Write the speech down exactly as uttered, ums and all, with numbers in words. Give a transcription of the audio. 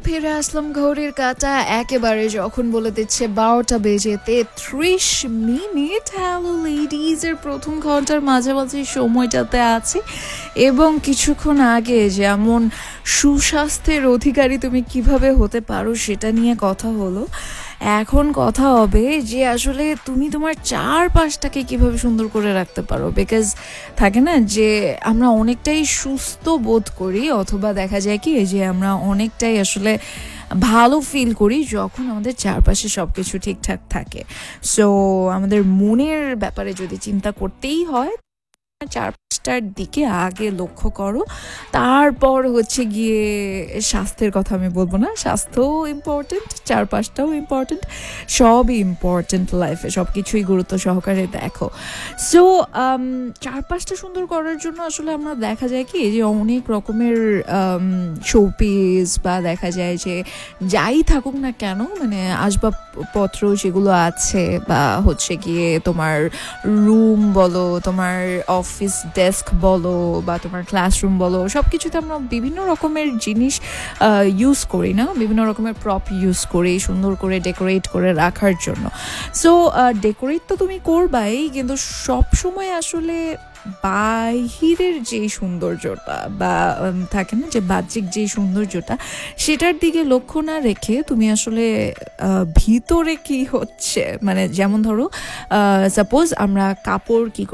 ফিরে আসলাম ঘড়ির কাঁটা একেবারে যখন বলে দিচ্ছে বারোটা বেজে তেত্রিশ মিনিট। হ্যালো লেডিজ, এর প্রথম ঘন্টার মাঝামাঝি সময়টাতে আছি এবং কিছুক্ষণ আগে যেমন সুস্বাস্থ্যের অধিকারী তুমি কিভাবে হতে পারো সেটা নিয়ে কথা হলো। এখন কথা হবে যে আসলে তুমি তোমার চারপাশটাকে কিভাবে সুন্দর করে রাখতে পারো। বিকজ থাকে না যে আমরা অনেকটাই সুস্থ বোধ করি, অথবা দেখা যায় কি যে আমরা অনেকটাই আসলে ভালো ফিল করি যখন আমাদের চারপাশে সব কিছু ঠিকঠাক থাকে। সো আমাদের মনের ব্যাপারে যদি চিন্তা করতেই হয়, চারপাশটার দিকে আগে লক্ষ্য করো, তারপর হচ্ছে গিয়ে স্বাস্থ্যের কথা আমি বলবো না, স্বাস্থ্যও ইম্পর্টেন্ট, চারপাশটাও ইম্পর্টেন্ট, সবই ইম্পর্টেন্ট লাইফে, সব কিছুই গুরুত্ব সহকারে দেখো। সো চারপাশটা সুন্দর করার জন্য আসলে আমরা দেখা যায় কি যে অনেক রকমের শোপিস বা দেখা যায় যে যাই থাকুক না কেন, মানে আসবাবপত্র যেগুলো আছে বা হচ্ছে গিয়ে তোমার রুম বলো, তোমার অফিস ডেস্ক বলো বা তোমার ক্লাসরুম বলো, সব কিছুতে আমরা বিভিন্ন রকমের জিনিস ইউজ করি না, বিভিন্ন রকমের প্রপ ইউজ করি সুন্দর করে ডেকোরেট করে রাখার জন্য। সো ডেকোরেট তো তুমি করবাই, কিন্তু সব সময় আসলে বাহিরের যে সৌন্দর্যটা বা থাকে না যে বাহ্যিক যে সৌন্দর্যটা, সেটার দিকে লক্ষ্য না রেখে তুমি আসলে ভিতরে কি হচ্ছে, মানে যেমন ধরো সাপোজ আমরা কাপড় কি